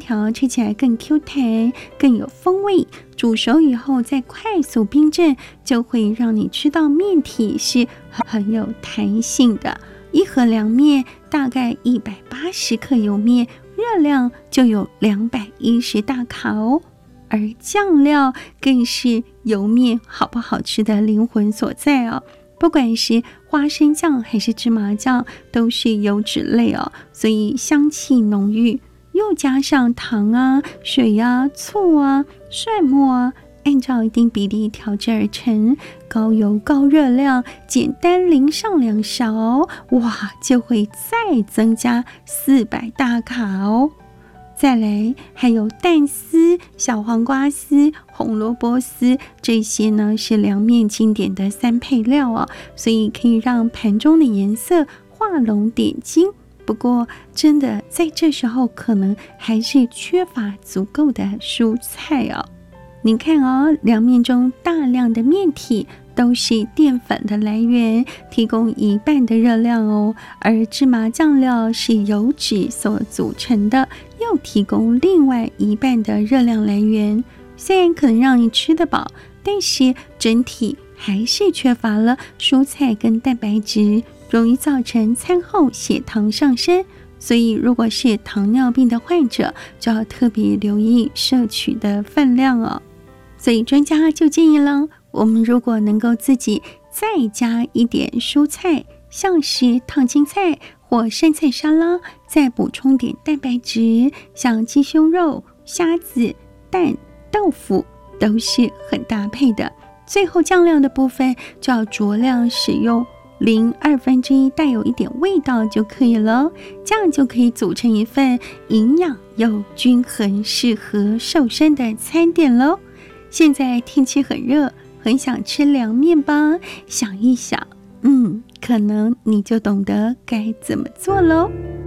条，吃起来更 Q 弹，更有风味。煮熟以后再快速冰镇，就会让你吃到面体是很有弹性的。一盒凉面大概180克油面，热量就有210大卡哦。而酱料更是油面好不好吃的灵魂所在哦。不管是花生酱还是芝麻酱，都是油脂类哦，所以香气浓郁。又加上糖啊、水啊、醋啊、蒜末啊，按照一定比例调制而成，高油高热量，简单淋上2勺，哇，就会再增加400大卡哦。再来还有蛋丝、小黄瓜丝、红萝卜丝，这些呢是凉面经典的3配料哦，所以可以让盘中的颜色画龙点睛。不过真的在这时候可能还是缺乏足够的蔬菜哦。你看哦，凉面中大量的面体都是淀粉的来源，提供一半的热量哦，而芝麻酱料是油脂所组成的，又提供另外一半的热量来源。虽然可能让你吃得饱，但是整体还是缺乏了蔬菜跟蛋白质，容易造成餐后血糖上升。所以如果是糖尿病的患者，就要特别留意摄取的分量哦。所以专家就建议了，我们如果能够自己再加一点蔬菜，像是烫青菜或生菜沙拉，再补充点蛋白质，像鸡胸肉、虾子、蛋、豆腐都是很搭配的。最后酱料的部分就要酌量使用，淋1/2带有一点味道就可以了，这样就可以组成一份营养又均衡、适合瘦身的餐点咯。现在天气很热，很想吃凉面吧？想一想，可能你就懂得该怎么做咯。